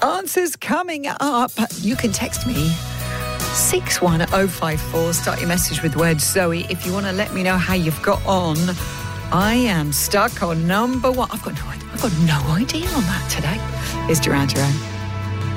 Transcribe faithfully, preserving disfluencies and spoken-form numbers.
Answers coming up. You can text me six one oh five four. Start your message with the word Zoe if you want to let me know how you've got on. I am stuck on number one. I've got no idea. I've got no idea on that today. It's Duran Duran.